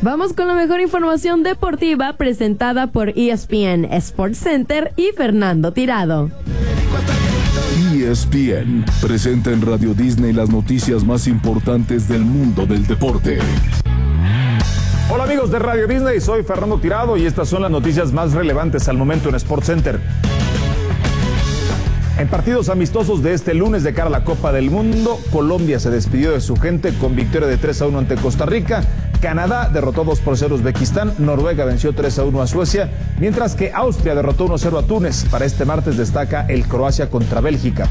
Vamos con la mejor información deportiva presentada por ESPN Sports Center y Fernando Tirado. ESPN presenta en Radio Disney las noticias más importantes del mundo del deporte. Hola amigos de Radio Disney, soy Fernando Tirado y estas son las noticias más relevantes al momento en Sports Center. En partidos amistosos de este lunes de cara a la Copa del Mundo, Colombia se despidió de su gente con victoria de 3-1 ante Costa Rica. Canadá derrotó 2-0 a Uzbekistán, Noruega venció 3-1 a Suecia, mientras que Austria derrotó 1-0 a Túnez. Para este martes destaca el Croacia contra Bélgica.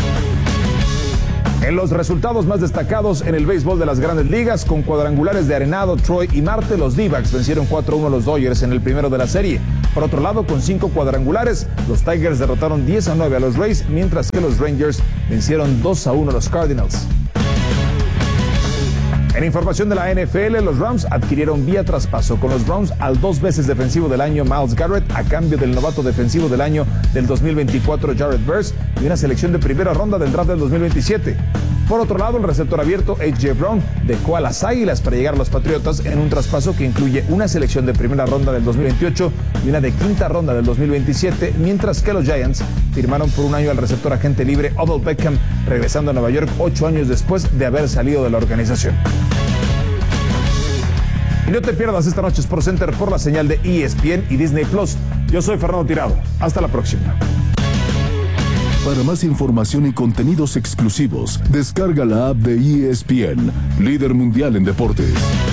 En los resultados más destacados en el béisbol de las Grandes Ligas, con cuadrangulares de Arenado, Troy y Marte, los D-backs vencieron 4-1 a los Dodgers en el primero de la serie. Por otro lado, con 5 cuadrangulares, los Tigers derrotaron 10-9 a los Rays, mientras que los Rangers vencieron 2-1 a los Cardinals. En información de la NFL, los Rams adquirieron vía traspaso con los Browns al 2 veces defensivo del año Myles Garrett a cambio del novato defensivo del año del 2024 Jared Verse y una selección de primera ronda del draft del 2027. Por otro lado, el receptor abierto A.J. Brown dejó a las Águilas para llegar a los Patriotas en un traspaso que incluye una selección de primera ronda del 2028 y una de quinta ronda del 2027, mientras que los Giants firmaron por un año al receptor agente libre Odell Beckham, regresando a Nueva York 8 años después de haber salido de la organización. Y no te pierdas esta noche Sports Center por la señal de ESPN y Disney Plus. Yo soy Fernando Tirado. Hasta la próxima. Para más información y contenidos exclusivos, descarga la app de ESPN, líder mundial en deportes.